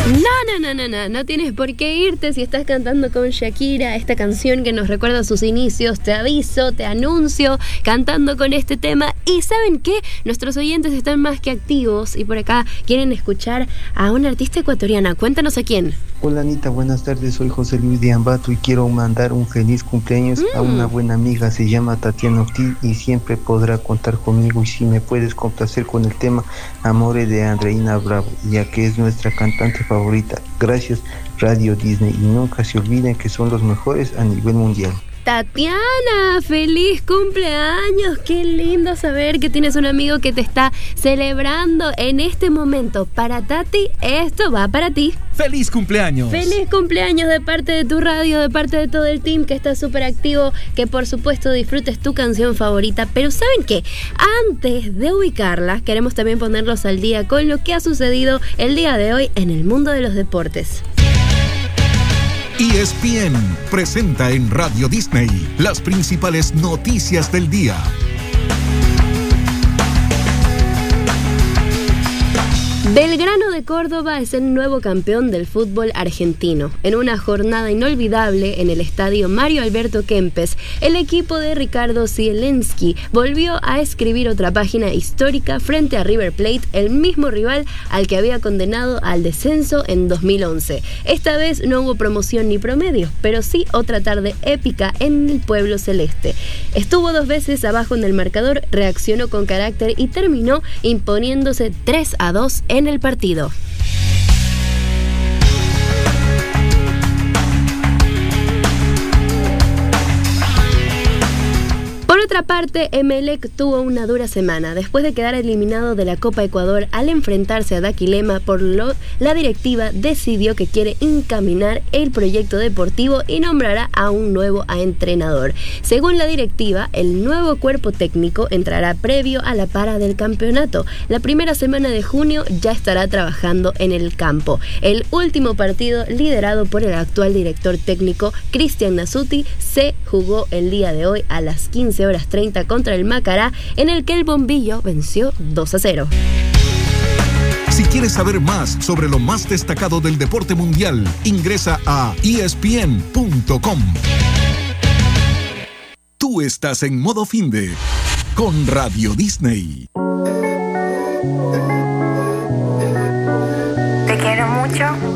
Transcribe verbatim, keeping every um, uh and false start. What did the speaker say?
No, no, no, no, no, no tienes por qué irte si estás cantando con Shakira esta canción que nos recuerda sus inicios. Te aviso, te anuncio, cantando con este tema. Y ¿saben qué? Nuestros oyentes están más que activos y por acá quieren escuchar a una artista ecuatoriana. Cuéntanos a quién. Hola Anita, buenas tardes, soy José Luis de Ambato y quiero mandar un feliz cumpleaños mm. a una buena amiga, se llama Tatiana Ortiz y siempre podrá contar conmigo. Y si me puedes complacer con el tema Amore de Andreina Bravo, ya que es nuestra cantante favorita. Gracias Radio Disney y nunca se olviden que son los mejores a nivel mundial. Tatiana, feliz cumpleaños, qué lindo saber que tienes un amigo que te está celebrando en este momento. Para Tati, esto va para ti. ¡Feliz cumpleaños! ¡Feliz cumpleaños de parte de tu radio, de parte de todo el team que está súper activo! Que por supuesto disfrutes tu canción favorita. Pero ¿saben qué? Antes de ubicarla, queremos también ponerlos al día con lo que ha sucedido el día de hoy en el mundo de los deportes. E S P N presenta en Radio Disney las principales noticias del día. Belgrano de Córdoba es el nuevo campeón del fútbol argentino. En una jornada inolvidable en el estadio Mario Alberto Kempes, el equipo de Ricardo Zielinski volvió a escribir otra página histórica frente a River Plate, el mismo rival al que había condenado al descenso en dos mil once. Esta vez no hubo promoción ni promedio, pero sí otra tarde épica en el pueblo celeste. Estuvo dos veces abajo en el marcador, reaccionó con carácter y terminó imponiéndose tres a dos en el partido. Por otra parte, Emelec tuvo una dura semana. Después de quedar eliminado de la Copa Ecuador al enfrentarse a Daquilema, por lo la directiva decidió que quiere encaminar el proyecto deportivo y nombrará a un nuevo entrenador. Según la directiva, el nuevo cuerpo técnico entrará previo a la para del campeonato. La primera semana de junio ya estará trabajando en el campo. El último partido, liderado por el actual director técnico Cristian Nasuti, se jugó el día de hoy a las quince horas treinta contra el Macará, en el que el Bombillo venció dos a cero. Si quieres saber más sobre lo más destacado del deporte mundial, ingresa a E S P N punto com. Tú estás en modo finde con Radio Disney. Te quiero mucho.